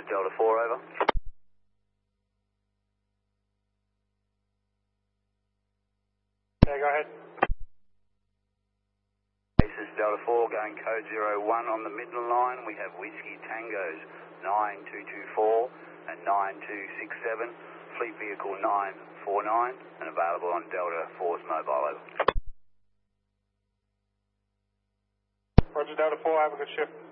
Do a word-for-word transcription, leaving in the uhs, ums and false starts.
Delta four, over. Yeah, go ahead. This is Delta four, going code zero one on the Midland line. We have Whiskey Tangos nine two two four and nine two six seven, fleet vehicle nine four nine, and available on Delta four's mobile, over. Roger, Delta four, have a good shift.